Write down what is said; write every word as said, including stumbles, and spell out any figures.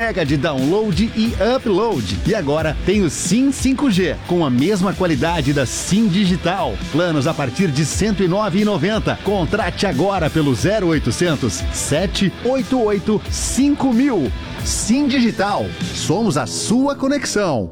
mega de download e upload. E agora tem o Sim cinco G, com a mesma qualidade da Sim Digital. Planos a partir de cento e nove reais e noventa centavos. Contrate agora pelo zero oitocentos, sete oito oito, cinco mil. Sim Digital. Somos a sua conexão.